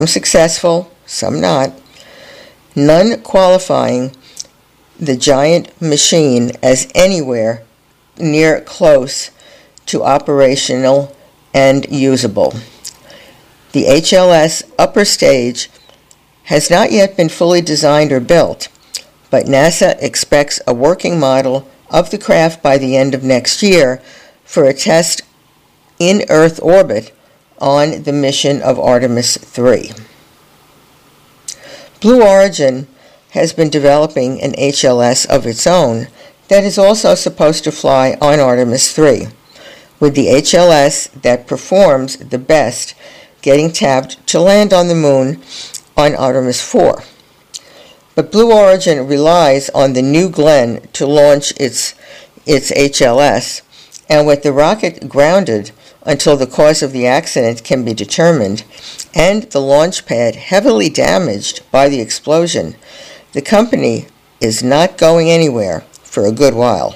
some successful, some not, none qualifying the giant machine as anywhere near close to operational and usable. The HLS upper stage has not yet been fully designed or built, but NASA expects a working model of the craft by the end of next year for a test in Earth orbit on the mission of Artemis 3. Blue Origin has been developing an HLS of its own that is also supposed to fly on Artemis 3, with the HLS that performs the best getting tapped to land on the moon on Artemis 4. But Blue Origin relies on the New Glenn to launch its HLS, and with the rocket grounded until the cause of the accident can be determined, and the launch pad heavily damaged by the explosion, the company is not going anywhere for a good while.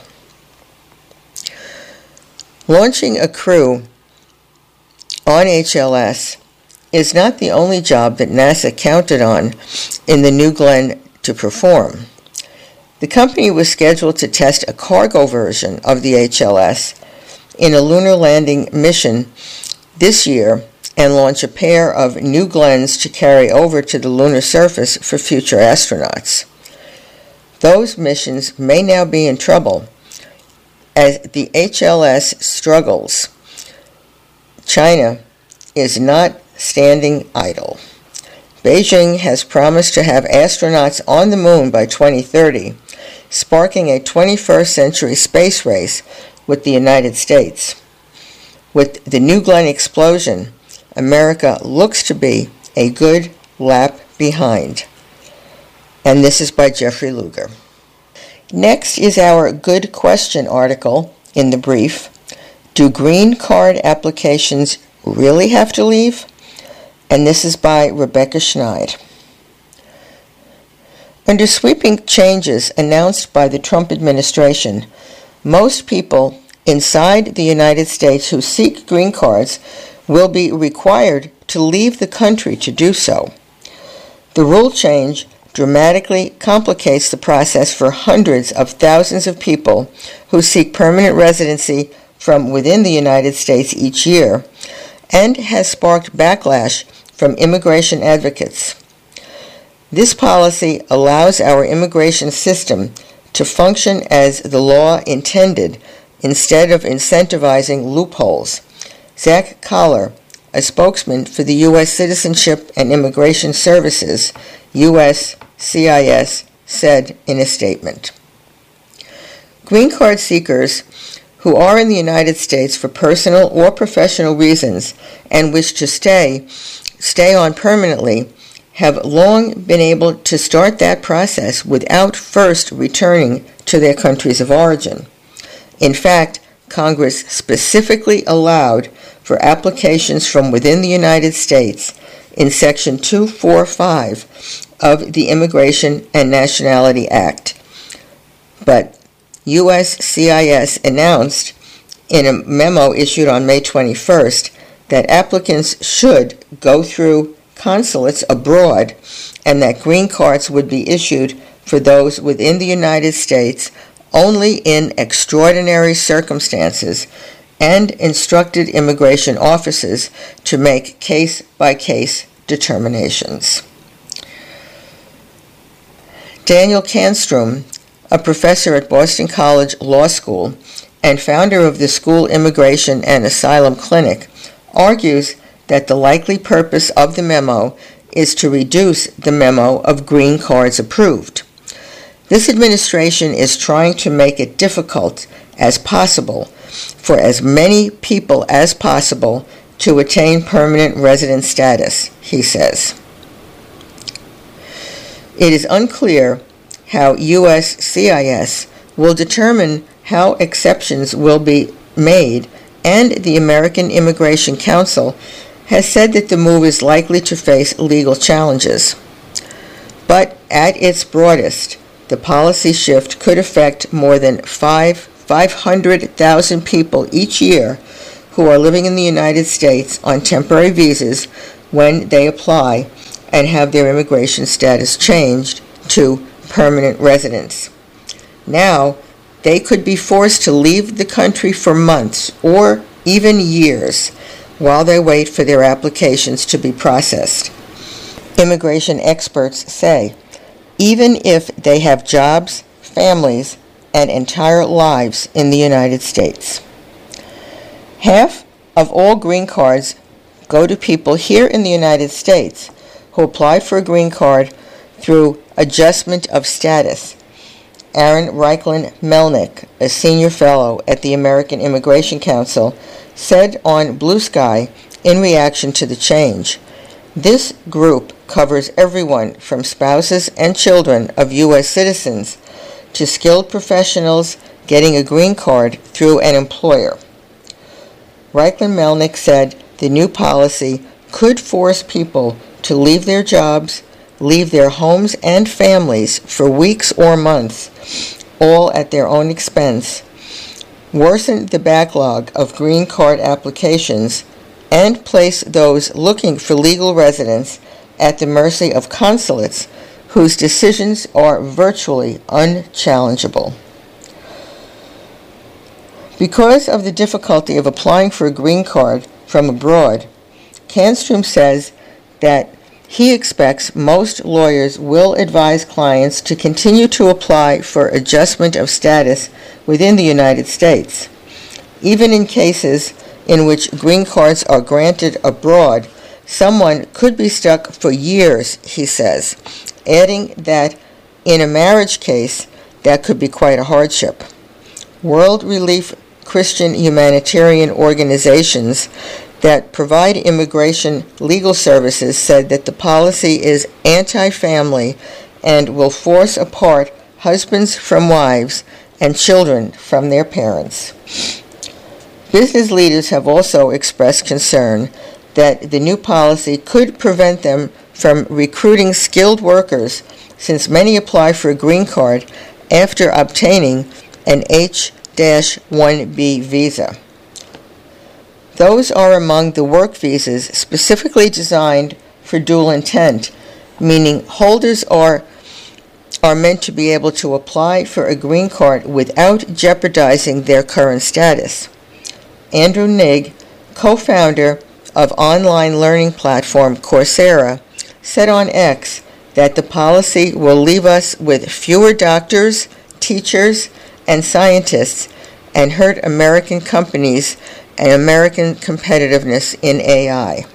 Launching a crew on HLS is not the only job that NASA counted on in the New Glenn to perform. The company was scheduled to test a cargo version of the HLS in a lunar landing mission this year and launch a pair of New Glenns to carry over to the lunar surface for future astronauts. Those missions may now be in trouble as the HLS struggles. China is not standing idle. Beijing has promised to have astronauts on the moon by 2030, sparking a 21st century space race with the United States. With the New Glenn explosion, America looks to be a good lap behind. And this is by Jeffrey Luger. Next is our Good Question article in the brief. Do green card applications really have to leave? And this is by Rebecca Schneid. Under sweeping changes announced by the Trump administration, most people inside the United States who seek green cards will be required to leave the country to do so. The rule change dramatically complicates the process for hundreds of thousands of people who seek permanent residency from within the United States each year, and has sparked backlash from immigration advocates. This policy allows our immigration system to function as the law intended instead of incentivizing loopholes. Zach Collar, a spokesman for the U.S. Citizenship and Immigration Services, USCIS, said in a statement. Green card seekers who are in the United States for personal or professional reasons and wish to stay on permanently have long been able to start that process without first returning to their countries of origin. In fact, Congress specifically allowed for applications from within the United States in Section 245 of the Immigration and Nationality Act. But USCIS announced in a memo issued on May 21st that applicants should go through consulates abroad and that green cards would be issued for those within the United States only in extraordinary circumstances, and instructed immigration offices to make case-by-case determinations. Daniel Kanstrom, a professor at Boston College Law School and founder of the School Immigration and Asylum Clinic, argues that the likely purpose of the memo is to reduce the memo of green cards approved. This administration is trying to make it difficult as possible for as many people as possible to attain permanent resident status, he says. It is unclear how USCIS will determine how exceptions will be made, and the American Immigration Council has said that the move is likely to face legal challenges. But at its broadest, the policy shift could affect more than 500,000 people each year who are living in the United States on temporary visas when they apply and have their immigration status changed to permanent residence. Now, they could be forced to leave the country for months or even years while they wait for their applications to be processed. Immigration experts say, even if they have jobs, families, and entire lives in the United States. Half of all green cards go to people here in the United States who apply for a green card through adjustment of status. Aaron Reichlin Melnick, a senior fellow at the American Immigration Council, said on Blue Sky in reaction to the change, "This group covers everyone from spouses and children of U.S. citizens to skilled professionals getting a green card through an employer." Reichlin Melnick said the new policy could force people to leave their jobs, leave their homes and families for weeks or months, all at their own expense, worsen the backlog of green card applications, and place those looking for legal residence at the mercy of consulates whose decisions are virtually unchallengeable. Because of the difficulty of applying for a green card from abroad, Canstrom says that he expects most lawyers will advise clients to continue to apply for adjustment of status within the United States. Even in cases in which green cards are granted abroad, someone could be stuck for years, he says, adding that in a marriage case, that could be quite a hardship. World Relief Christian humanitarian organizations that provide immigration legal services said that the policy is anti-family and will force apart husbands from wives and children from their parents. Business leaders have also expressed concern that the new policy could prevent them from recruiting skilled workers, since many apply for a green card after obtaining an H-1B visa. Those are among the work visas specifically designed for dual intent, meaning holders are meant to be able to apply for a green card without jeopardizing their current status. Andrew Nigg, co-founder of online learning platform Coursera, said on X that the policy will leave us with fewer doctors, teachers, and scientists and hurt American companies and American competitiveness in AI.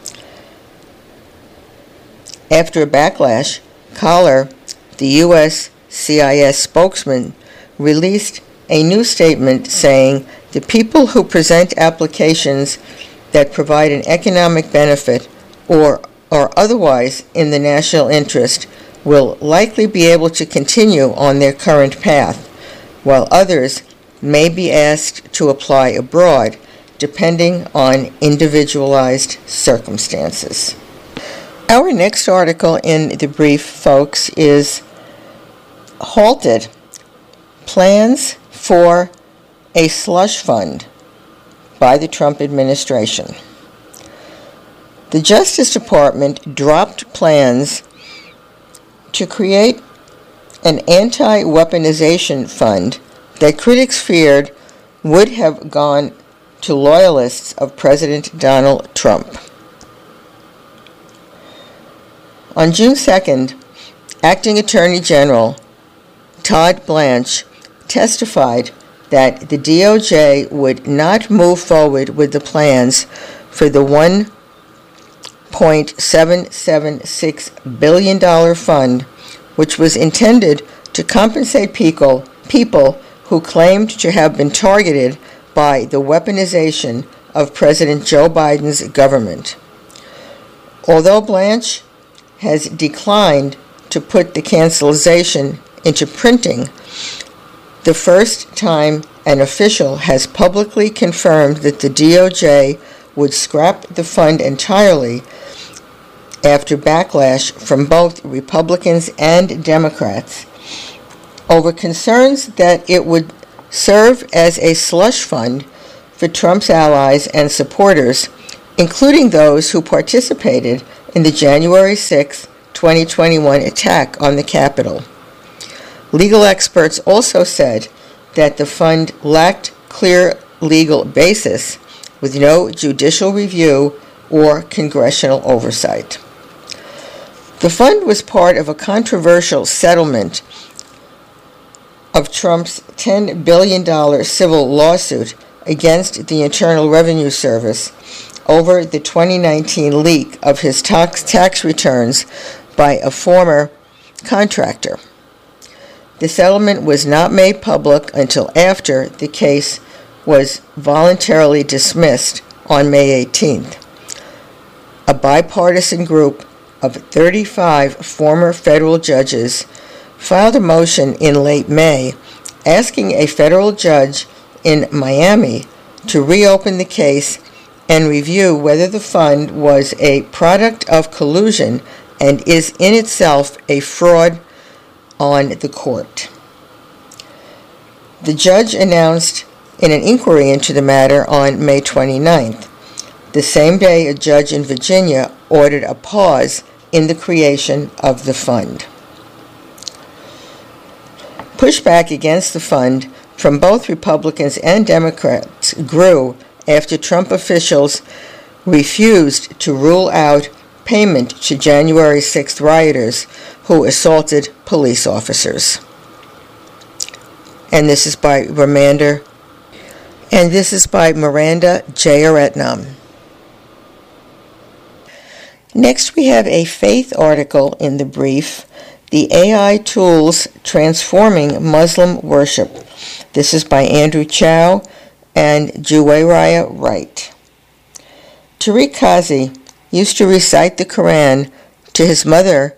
After a backlash, Collar, the U.S. CIS spokesman, released a new statement saying the people who present applications that provide an economic benefit or are otherwise in the national interest will likely be able to continue on their current path, while others may be asked to apply abroad, depending on individualized circumstances. Our next article in the brief, folks, is Halted: Plans for a Slush Fund by the Trump administration. The Justice Department dropped plans to create an anti-weaponization fund that critics feared would have gone to loyalists of President Donald Trump. On June 2nd, Acting Attorney General Todd Blanche testified that the DOJ would not move forward with the plans for the $1.776 billion fund, which was intended to compensate people who claimed to have been targeted by the weaponization of President Joe Biden's government. Although Blanche has declined to put the cancellation into printing, the first time an official has publicly confirmed that the DOJ would scrap the fund entirely after backlash from both Republicans and Democrats over concerns that it would serve as a slush fund for Trump's allies and supporters, including those who participated in the January 6, 2021 attack on the Capitol. Legal experts also said that the fund lacked clear legal basis with no judicial review or congressional oversight. The fund was part of a controversial settlement of Trump's $10 billion civil lawsuit against the Internal Revenue Service over the 2019 leak of his tax returns by a former contractor. The settlement was not made public until after the case was voluntarily dismissed on May 18th. A bipartisan group of 35 former federal judges filed a motion in late May asking a federal judge in Miami to reopen the case and review whether the fund was a product of collusion and is in itself a fraud on the court. The judge announced in an inquiry into the matter on May 29th. The same day, a judge in Virginia ordered a pause in the creation of the fund. Pushback against the fund from both Republicans and Democrats grew after Trump officials refused to rule out payment to January 6th rioters who assaulted police officers. And this is by Miranda Jeyaretnam. Next, we have a faith article in the brief, The AI Tools Transforming Muslim Worship. This is by Andrew Chow and Juwairiya Wright. Tariq Kazi used to recite the Quran to his mother,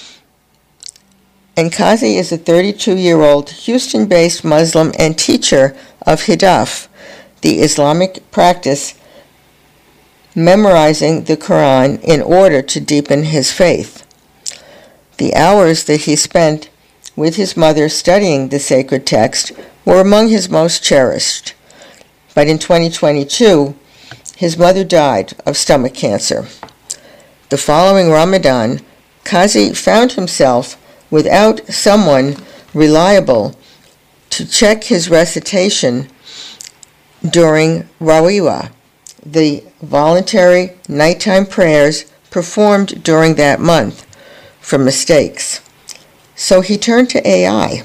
and Kazi is a 32-year-old Houston-based Muslim and teacher of Hidaf, the Islamic practice, memorizing the Quran in order to deepen his faith. The hours that he spent with his mother studying the sacred text were among his most cherished. But in 2022, his mother died of stomach cancer. The following Ramadan, Kazi found himself without someone reliable to check his recitation during Rawiwa, the voluntary nighttime prayers performed during that month, for mistakes. So he turned to AI.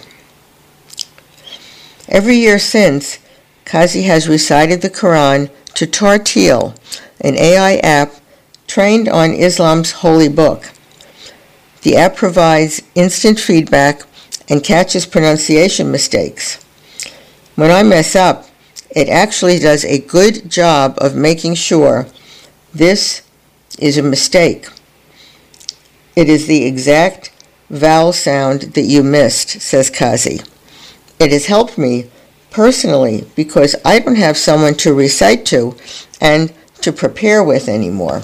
Every year since, Kazi has recited the Quran to Tartil, an AI app trained on Islam's holy book. The app provides instant feedback and catches pronunciation mistakes. When I mess up, it actually does a good job of making sure this is a mistake. It is the exact vowel sound that you missed, says Kazi. It has helped me personally because I don't have someone to recite to and to prepare with anymore.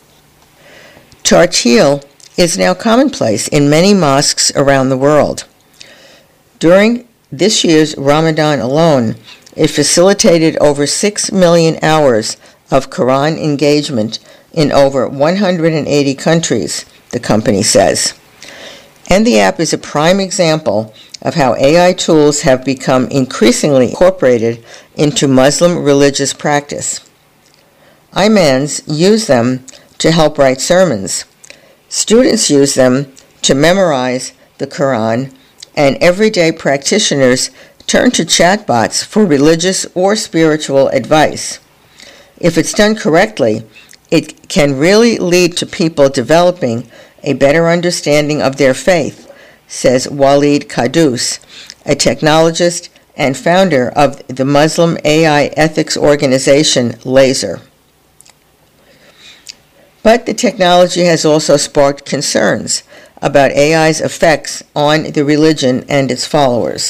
Tartil is now commonplace in many mosques around the world. During this year's Ramadan alone, it facilitated over 6 million hours of Quran engagement in over 180 countries, the company says. And the app is a prime example of how AI tools have become increasingly incorporated into Muslim religious practice. Imams use them to help write sermons. Students use them to memorize the Quran, and everyday practitioners turn to chatbots for religious or spiritual advice. If it's done correctly, it can really lead to people developing a better understanding of their faith, says Walid Qaddous, a technologist and founder of the Muslim AI ethics organization Laser. But the technology has also sparked concerns about AI's effects on the religion and its followers.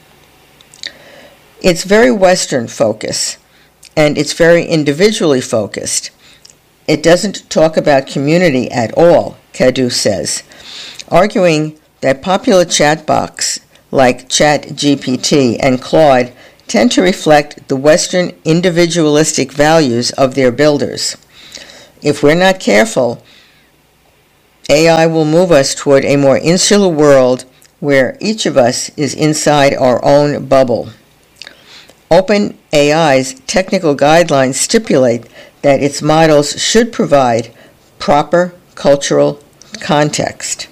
It's very Western focused, and it's very individually focused. It doesn't talk about community at all, Qaddous says, arguing that popular chatbots like ChatGPT and Claude tend to reflect the Western individualistic values of their builders. If we're not careful, AI will move us toward a more insular world where each of us is inside our own bubble. OpenAI's technical guidelines stipulate that its models should provide proper cultural context.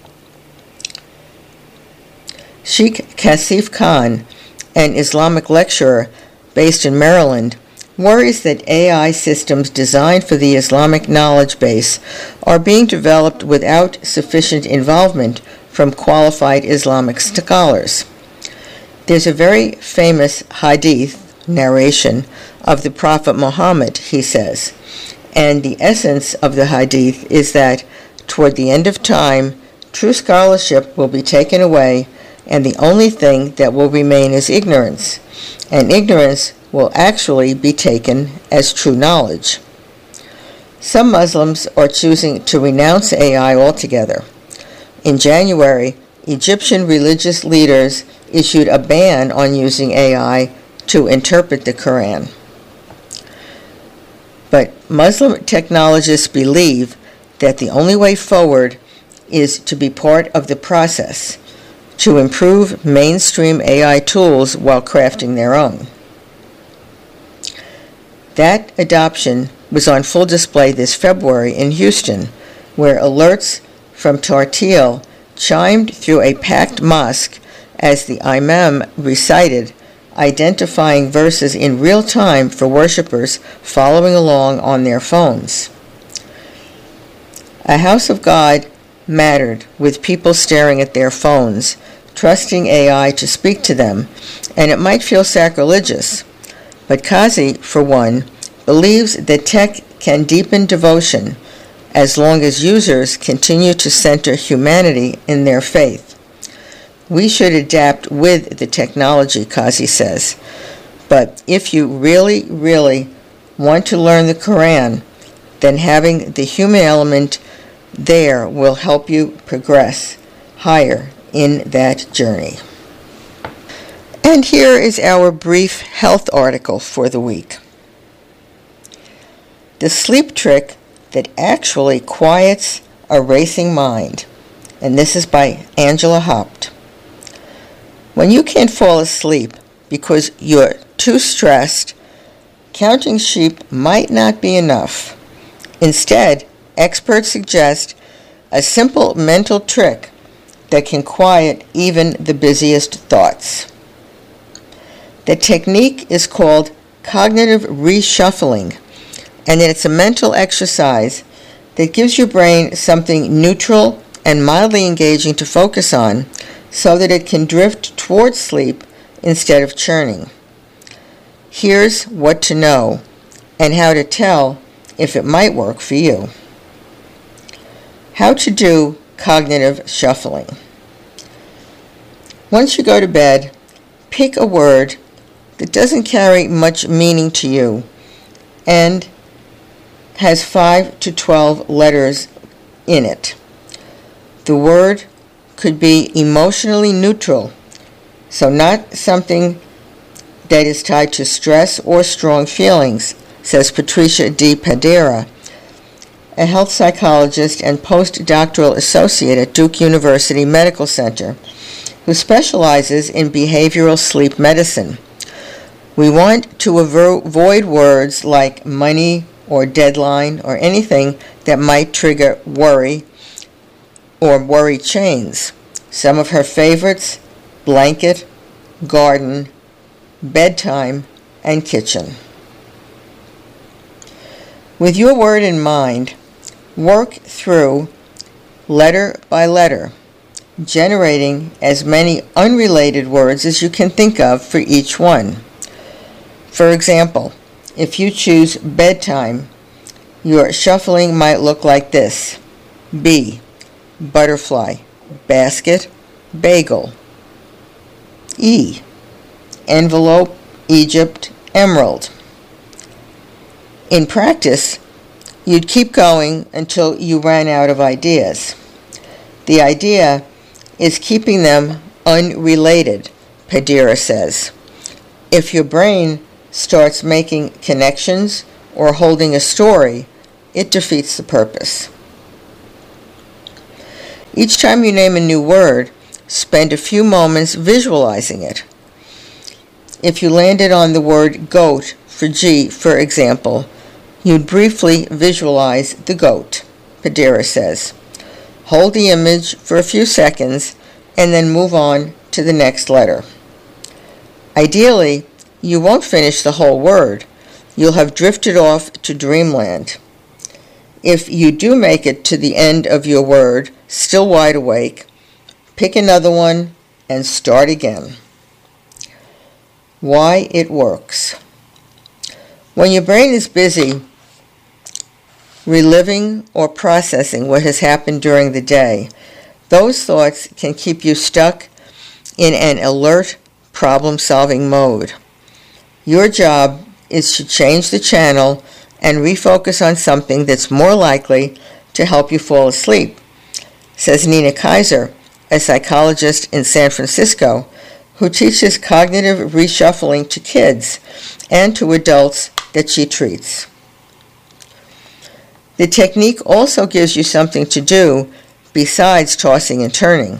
Sheikh Kasif Khan, an Islamic lecturer based in Maryland, worries that AI systems designed for the Islamic knowledge base are being developed without sufficient involvement from qualified Islamic scholars. There's a very famous hadith narration of the Prophet Muhammad, he says, and the essence of the hadith is that toward the end of time, true scholarship will be taken away, and the only thing that will remain is ignorance, and ignorance will actually be taken as true knowledge. Some Muslims are choosing to renounce AI altogether. In January, Egyptian religious leaders issued a ban on using AI to interpret the Quran. But Muslim technologists believe that the only way forward is to be part of the process, to improve mainstream AI tools while crafting their own. That adoption was on full display this February in Houston, where alerts from Tartil chimed through a packed mosque as the imam recited, identifying verses in real time for worshipers following along on their phones. A house of God mattered, with people staring at their phones, trusting AI to speak to them, and it might feel sacrilegious. But Kazi, for one, believes that tech can deepen devotion as long as users continue to center humanity in their faith. We should adapt with the technology, Kazi says. But if you really, really want to learn the Quran, then having the human element there will help you progress higher in that journey. And here is our brief health article for the week. The sleep trick that actually quiets a racing mind. And this is by Angela Haupt. When you can't fall asleep because you're too stressed, counting sheep might not be enough. Instead, experts suggest a simple mental trick that can quiet even the busiest thoughts. The technique is called cognitive reshuffling, and it's a mental exercise that gives your brain something neutral and mildly engaging to focus on so that it can drift towards sleep instead of churning. Here's what to know and how to tell if it might work for you. How to do cognitive shuffling. Once you go to bed, pick a word that doesn't carry much meaning to you and has 5 to 12 letters in it. The word could be emotionally neutral, so not something that is tied to stress or strong feelings, says Patricia D. Padera, a health psychologist and postdoctoral associate at Duke University Medical Center, who specializes in behavioral sleep medicine. We want to avoid words like money or deadline or anything that might trigger worry or worry chains. Some of her favorites: blanket, garden, bedtime, and kitchen. With your word in mind, work through letter by letter, generating as many unrelated words as you can think of for each one. For example, if you choose bedtime, your shuffling might look like this: B, butterfly, basket, bagel. E, envelope, Egypt, emerald. In practice, you'd keep going until you ran out of ideas. The idea is keeping them unrelated, Padera says. If your brain starts making connections or holding a story, it defeats the purpose. Each time you name a new word, spend a few moments visualizing it. If you landed on the word goat for G, for example, you'd briefly visualize the goat, Padera says. Hold the image for a few seconds and then move on to the next letter. Ideally, you won't finish the whole word. You'll have drifted off to dreamland. If you do make it to the end of your word, still wide awake, pick another one and start again. Why it works. When your brain is busy reliving or processing what has happened during the day, those thoughts can keep you stuck in an alert, problem-solving mode. Your job is to change the channel and refocus on something that's more likely to help you fall asleep, says Nina Kaiser, a psychologist in San Francisco who teaches cognitive reshuffling to kids and to adults that she treats. The technique also gives you something to do besides tossing and turning.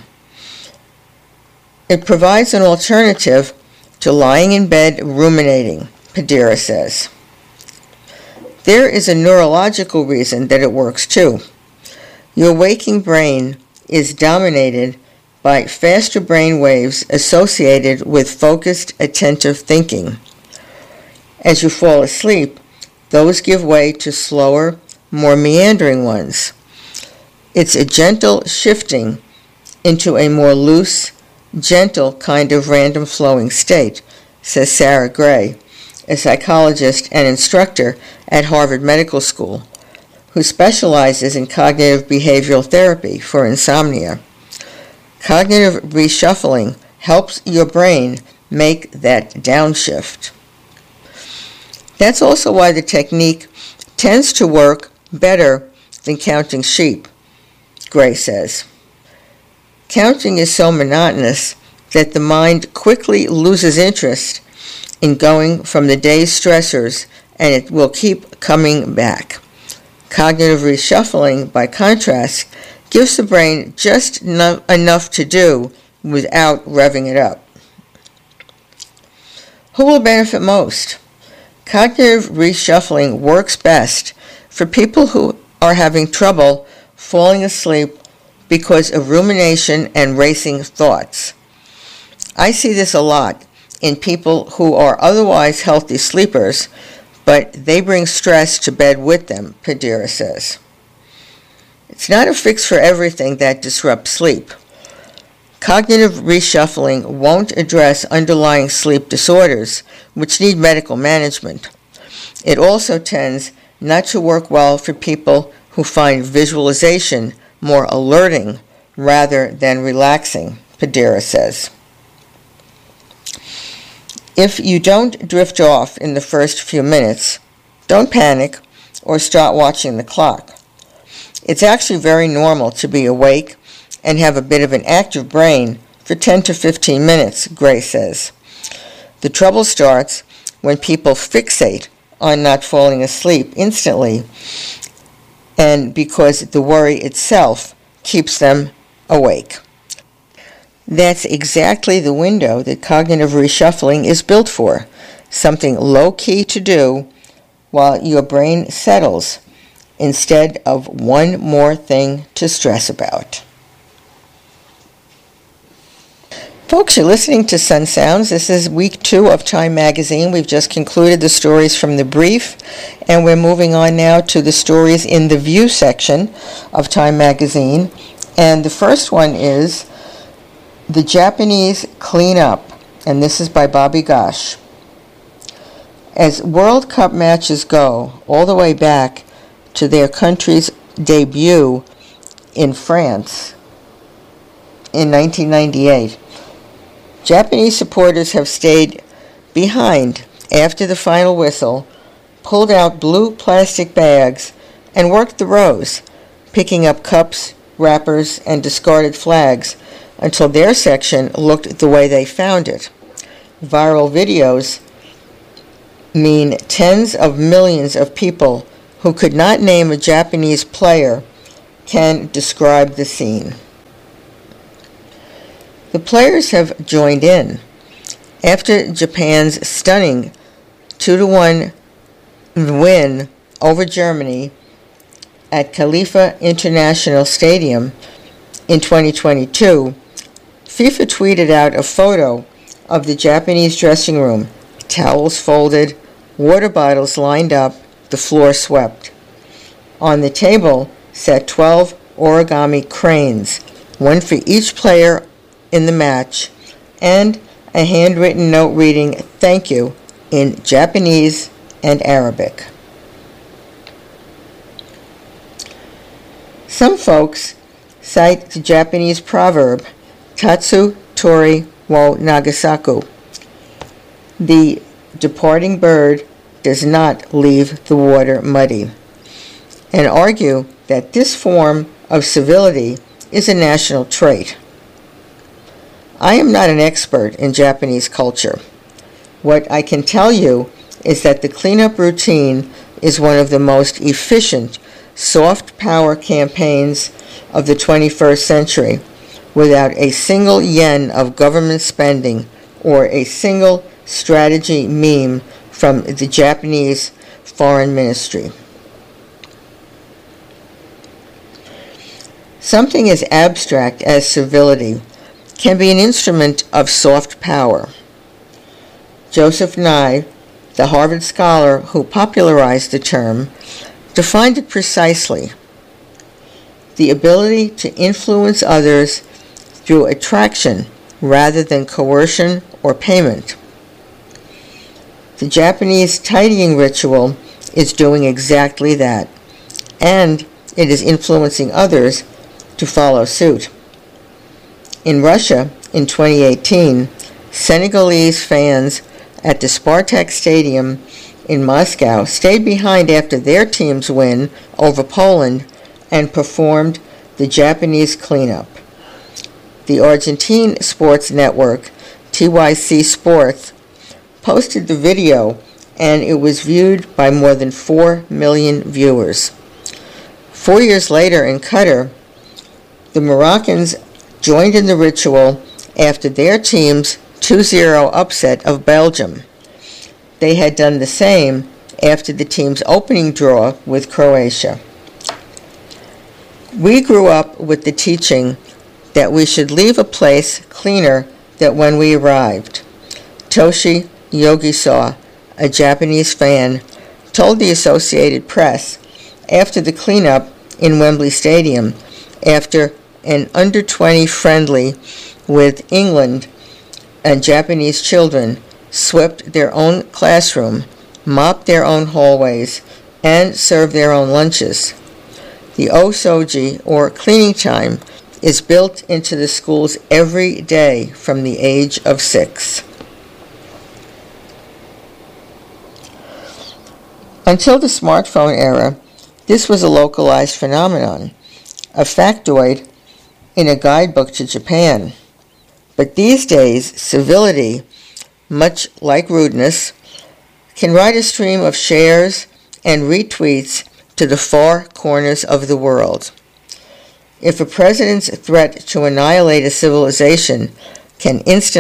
It provides an alternative to lying in bed ruminating, Padera says. There is a neurological reason that it works too. Your waking brain is dominated by faster brain waves associated with focused, attentive thinking. As you fall asleep, those give way to slower, more meandering ones. It's a gentle shifting into a more loose, gentle kind of random flowing state, says Sarah Gray, a psychologist and instructor at Harvard Medical School, who specializes in cognitive behavioral therapy for insomnia. Cognitive reshuffling helps your brain make that downshift. That's also why the technique tends to work better than counting sheep, Gray says. Counting is so monotonous that the mind quickly loses interest in going from the day's stressors, and it will keep coming back. Cognitive reshuffling, by contrast, gives the brain just enough to do without revving it up. Who will benefit most? Cognitive reshuffling works best for people who are having trouble falling asleep because of rumination and racing thoughts. I see this a lot in people who are otherwise healthy sleepers, but they bring stress to bed with them, Padera says. It's not a fix for everything that disrupts sleep. Cognitive reshuffling won't address underlying sleep disorders, which need medical management. It also tends not to work well for people who find visualization more alerting rather than relaxing, Padera says. If you don't drift off in the first few minutes, don't panic or start watching the clock. It's actually very normal to be awake and have a bit of an active brain for 10 to 15 minutes, Gray says. The trouble starts when people fixate on not falling asleep instantly, and because the worry itself keeps them awake. That's exactly the window that cognitive reshuffling is built for, something low-key to do while your brain settles, instead of one more thing to stress about. Folks, you're listening to Sun Sounds. This is week 2 of Time Magazine. We've just concluded the stories from the brief, and we're moving on now to the stories in the View section of Time Magazine. And the first one is The Japanese Clean Up, and this is by Bobby Gosh. As World Cup matches go all the way back to their country's debut in France in 1998, Japanese supporters have stayed behind after the final whistle, pulled out blue plastic bags, and worked the rows, picking up cups, wrappers, and discarded flags until their section looked the way they found it. Viral videos mean tens of millions of people who could not name a Japanese player can describe the scene. The players have joined in. After Japan's stunning 2-1 win over Germany at Khalifa International Stadium in 2022, FIFA tweeted out a photo of the Japanese dressing room, towels folded, water bottles lined up, the floor swept. On the table sat 12 origami cranes, one for each player in the match, and a handwritten note reading "Thank you" in Japanese and Arabic. Some folks cite the Japanese proverb "Tatsu Tori wo Nagasaku." The departing bird does not leave the water muddy, and argue that this form of civility is a national trait. I am not an expert in Japanese culture. What I can tell you is that the cleanup routine is one of the most efficient soft power campaigns of the 21st century, without a single yen of government spending or a single strategy meme from the Japanese Foreign Ministry. Something as abstract as civility can be an instrument of soft power. Joseph Nye, the Harvard scholar who popularized the term, defined it precisely: the ability to influence others through attraction rather than coercion or payment. The Japanese tidying ritual is doing exactly that, and it is influencing others to follow suit. In Russia, in 2018, Senegalese fans at the Spartak Stadium in Moscow stayed behind after their team's win over Poland and performed the Japanese cleanup. The Argentine sports network, TYC Sports, posted the video, and it was viewed by more than 4 million viewers. 4 years later in Qatar, the Moroccans joined in the ritual after their team's 2-0 upset of Belgium. They had done the same after the team's opening draw with Croatia. We grew up with the teaching that we should leave a place cleaner than when we arrived. Toshi Yogisawa, a Japanese fan, told the Associated Press after the cleanup in Wembley Stadium, after an under-20 friendly with England, and Japanese children swept their own classroom, mopped their own hallways, and served their own lunches. The Osoji, or cleaning time, is built into the schools every day from the age of 6. Until the smartphone era, this was a localized phenomenon, a factoid in a guidebook to Japan. But these days, civility, much like rudeness, can ride a stream of shares and retweets to the far corners of the world. If a president's threat to annihilate a civilization can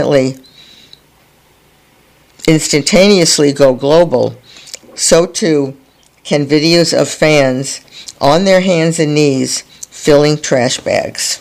instantaneously go global, so too can videos of fans on their hands and knees filling trash bags.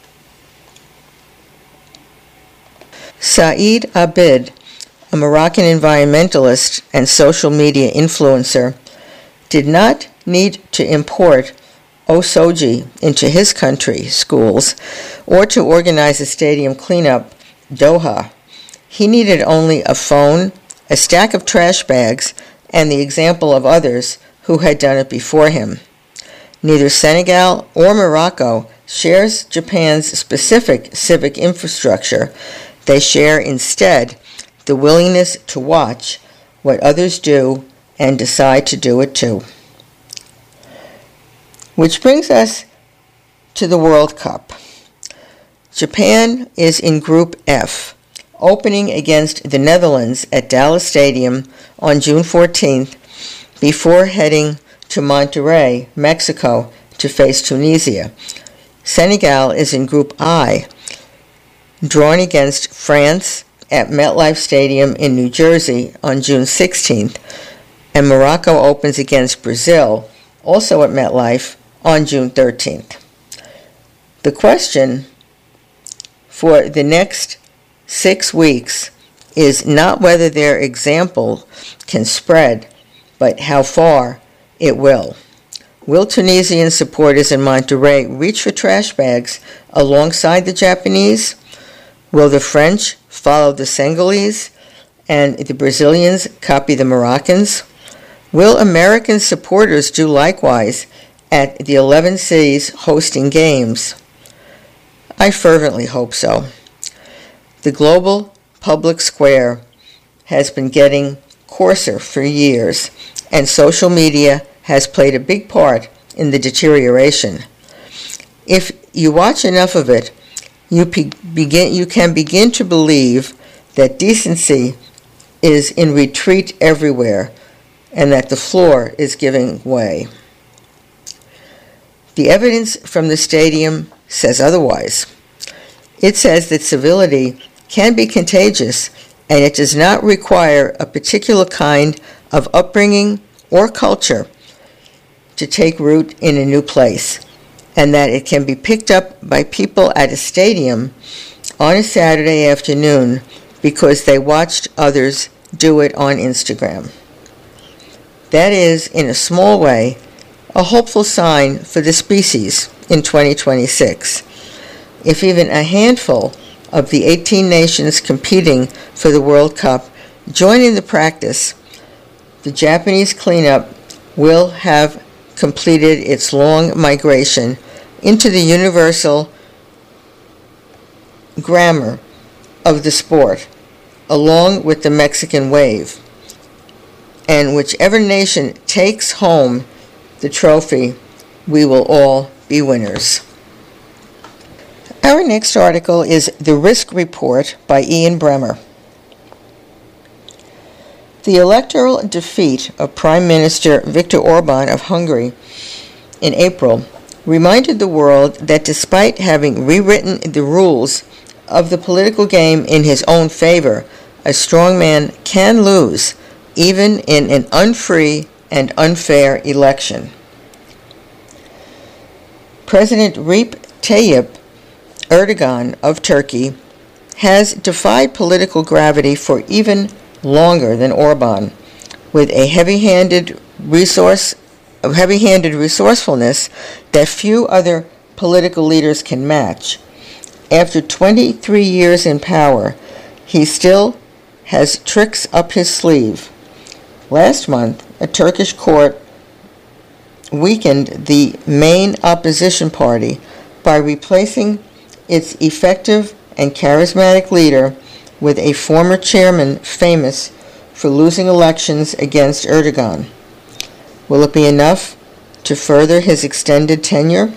Saeed Abid, a Moroccan environmentalist and social media influencer, did not need to import Osoji into his country schools or to organize a stadium cleanup, Doha. He needed only a phone, a stack of trash bags, and the example of others who had done it before him. Neither Senegal or Morocco shares Japan's specific civic infrastructure. They share instead the willingness to watch what others do and decide to do it too. Which brings us to the World Cup. Japan is in Group F, opening against the Netherlands at Dallas Stadium on June 14th before heading to Monterrey, Mexico, to face Tunisia. Senegal is in Group I, drawn against France at MetLife Stadium in New Jersey on June 16th, and Morocco opens against Brazil, also at MetLife, on June 13th. The question for the next 6 weeks is not whether their example can spread, but how far it will. Will Tunisian supporters in Monterrey reach for trash bags alongside the Japanese? Will the French follow the Senegalese and the Brazilians copy the Moroccans? Will American supporters do likewise at the 11 cities hosting games? I fervently hope so. The global public square has been getting coarser for years, and social media has played a big part in the deterioration. If you watch enough of it, you can begin to believe that decency is in retreat everywhere and that the floor is giving way. The evidence from the stadium says otherwise. It says that civility can be contagious and it does not require a particular kind of upbringing or culture to take root in a new place, and that it can be picked up by people at a stadium on a Saturday afternoon because they watched others do it on Instagram. That is, in a small way, a hopeful sign for the species in 2026. If even a handful of the 18 nations competing for the World Cup join in the practice, the Japanese cleanup will have completed its long migration into the universal grammar of the sport, along with the Mexican wave. And whichever nation takes home the trophy, we will all be winners. Our next article is The Risk Report by Ian Bremmer. The electoral defeat of Prime Minister Viktor Orban of Hungary in April reminded the world that despite having rewritten the rules of the political game in his own favor, a strong man can lose even in an unfree and unfair election. President Recep Tayyip Erdogan of Turkey has defied political gravity for even longer than Orban, with a heavy-handed resourcefulness that few other political leaders can match. After 23 years in power, he still has tricks up his sleeve. Last month, a Turkish court weakened the main opposition party by replacing its effective and charismatic leader with a former chairman famous for losing elections against Erdogan. Will it be enough to further his extended tenure?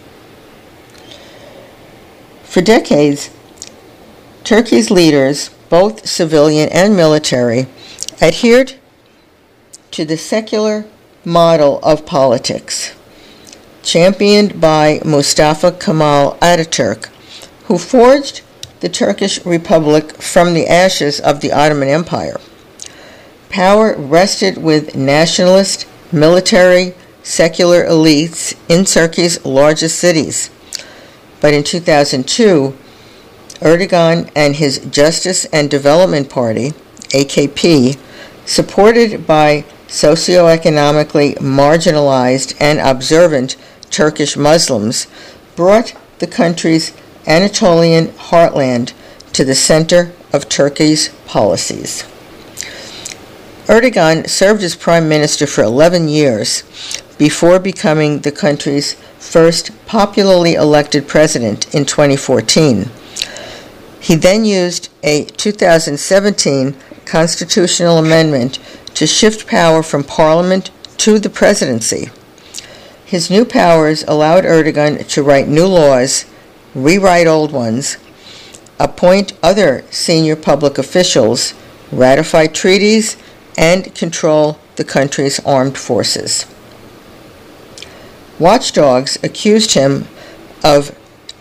For decades, Turkey's leaders, both civilian and military, adhered to the secular model of politics, championed by Mustafa Kemal Ataturk, who forged the Turkish Republic from the ashes of the Ottoman Empire. Power rested with nationalist, military, secular elites in Turkey's largest cities. But in 2002, Erdogan and his Justice and Development Party, AKP, supported by socioeconomically marginalized and observant Turkish Muslims, brought the country's Anatolian heartland to the center of Turkey's policies. Erdogan served as prime minister for 11 years before becoming the country's first popularly elected president in 2014. He then used a 2017 constitutional amendment to shift power from parliament to the presidency. His new powers allowed Erdogan to write new laws, rewrite old ones, appoint other senior public officials, ratify treaties, and control the country's armed forces. Watchdogs accused him of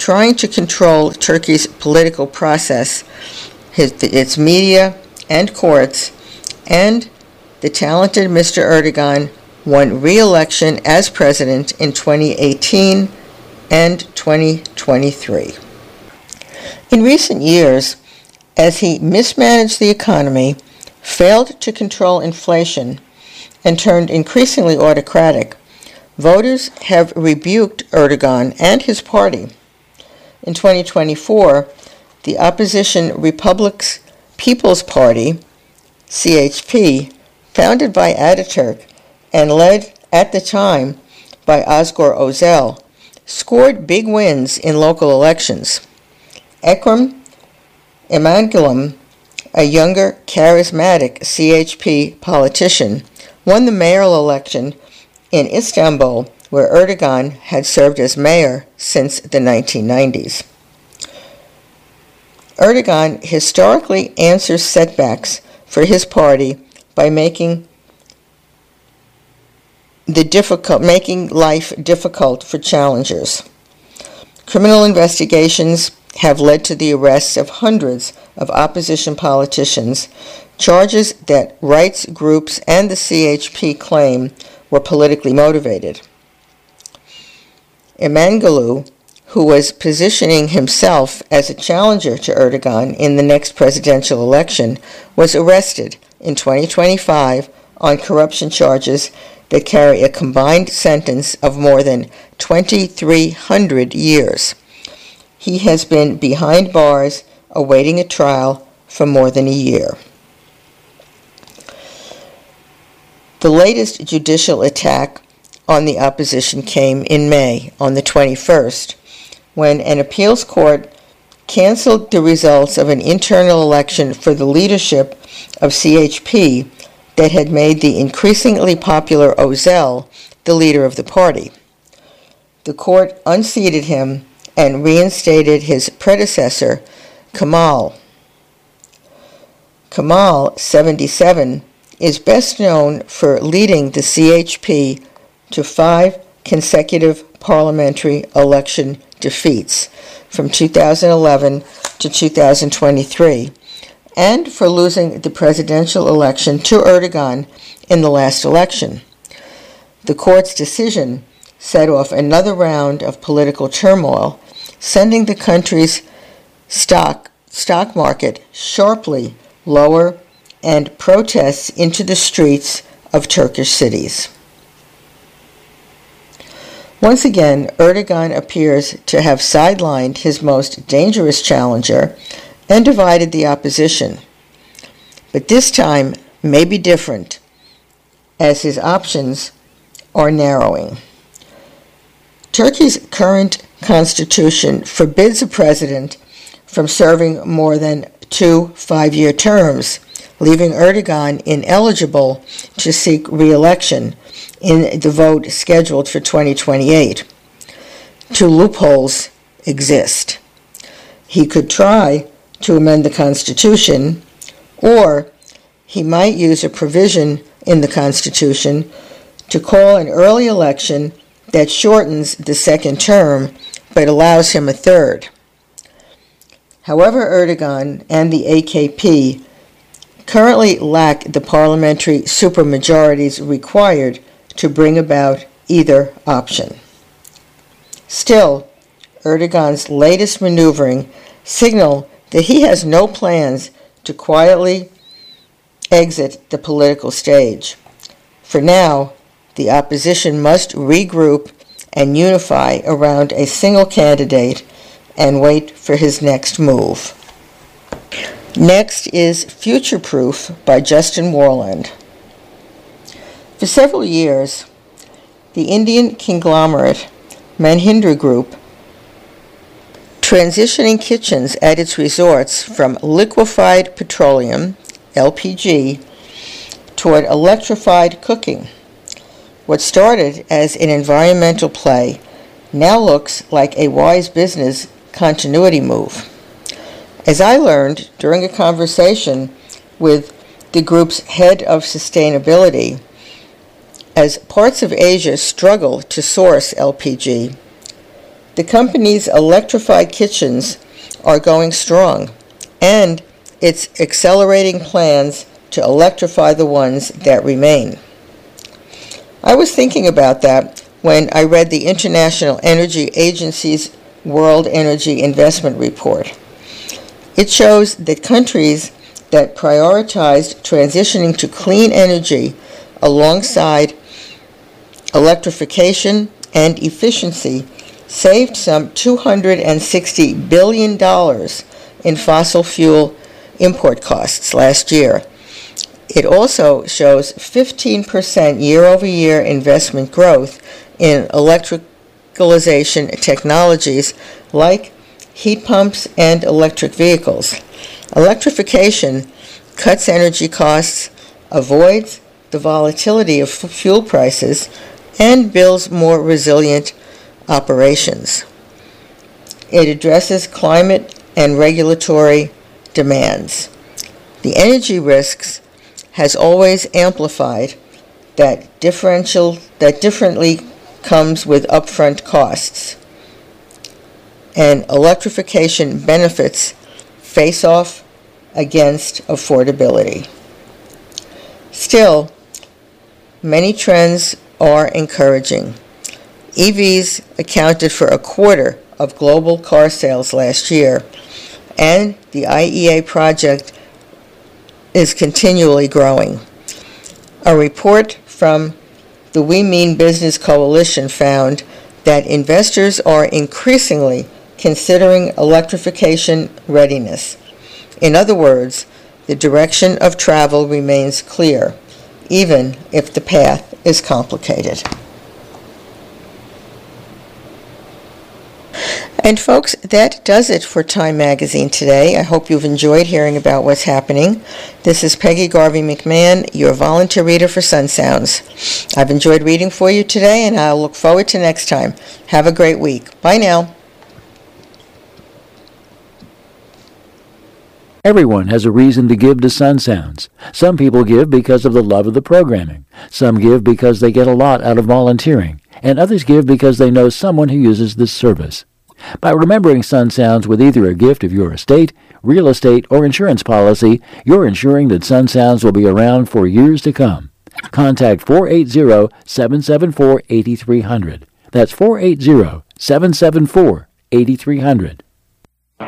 trying to control Turkey's political process, its media and courts, and the talented Mr. Erdogan won re-election as president in 2018 and 2023. In recent years, as he mismanaged the economy, failed to control inflation, and turned increasingly autocratic, voters have rebuked Erdogan and his party. In 2024, the opposition Republic's People's Party, CHP, founded by Ataturk and led at the time by Özgür Özel, scored big wins in local elections. Ekrem İmamoğlu, a younger, charismatic CHP politician, won the mayoral election in Istanbul, where Erdogan had served as mayor since the 1990s. Erdogan historically answers setbacks for his party by making life difficult for challengers. Criminal investigations have led to the arrests of hundreds of opposition politicians, charges that rights groups and the CHP claim were politically motivated. İmamoğlu, who was positioning himself as a challenger to Erdogan in the next presidential election, was arrested in 2025 on corruption charges that carry a combined sentence of more than 2,300 years. He has been behind bars awaiting a trial for more than a year. The latest judicial attack on the opposition came in May, on the 21st, when an appeals court canceled the results of an internal election for the leadership of CHP that had made the increasingly popular Özel the leader of the party. The court unseated him and reinstated his predecessor, Kemal. Kemal, 77, is best known for leading the CHP to 5 consecutive parliamentary election defeats from 2011 to 2023, and for losing the presidential election to Erdogan in the last election. The court's decision set off another round of political turmoil, sending the country's stock market sharply lower and protests into the streets of Turkish cities. Once again, Erdogan appears to have sidelined his most dangerous challenger and divided the opposition. But this time may be different, as his options are narrowing. Turkey's current constitution forbids a president from serving more than 2 5-year terms, leaving Erdogan ineligible to seek re-election in the vote scheduled for 2028. 2 loopholes exist. He could try to amend the Constitution, or he might use a provision in the Constitution to call an early election that shortens the second term but allows him a third. However, Erdogan and the AKP currently lack the parliamentary supermajorities required to bring about either option. Still, Erdogan's latest maneuvering signal that he has no plans to quietly exit the political stage. For now, the opposition must regroup and unify around a single candidate and wait for his next move. Next is Future Proof by Justin Warland. For several years, the Indian conglomerate Mahindra Group, transitioning kitchens at its resorts from liquefied petroleum, LPG, toward electrified cooking. What started as an environmental play now looks like a wise business continuity move. As I learned during a conversation with the group's head of sustainability, as parts of Asia struggle to source LPG, The company's electrified kitchens are going strong, and it's accelerating plans to electrify the ones that remain. I was thinking about that when I read the International Energy Agency's World Energy Investment Report. It shows that countries that prioritized transitioning to clean energy alongside electrification and efficiency saved some $260 billion in fossil fuel import costs last year. It also shows 15% year-over-year investment growth in electricalization technologies like heat pumps and electric vehicles. Electrification cuts energy costs, avoids the volatility of fuel prices, and builds more resilient operations. It addresses climate and regulatory demands. The energy risks has always amplified that differently comes with upfront costs, and electrification benefits face off against affordability. Still, many trends are encouraging. EVs accounted for a quarter of global car sales last year, and the IEA project is continually growing. A report from the We Mean Business Coalition found that investors are increasingly considering electrification readiness. In other words, the direction of travel remains clear, even if the path is complicated. And folks, that does it for Time Magazine today. I hope you've enjoyed hearing about what's happening. This is Peggy Garvey McMahon, your volunteer reader for Sun Sounds. I've enjoyed reading for you today, and I'll look forward to next time. Have a great week. Bye now. Everyone has a reason to give to Sun Sounds. Some people give because of the love of the programming. Some give because they get a lot out of volunteering. And others give because they know someone who uses this service. By remembering Sun Sounds with either a gift of your estate, real estate, or insurance policy, you're ensuring that Sun Sounds will be around for years to come. Contact 480-774-8300. That's 480-774-8300.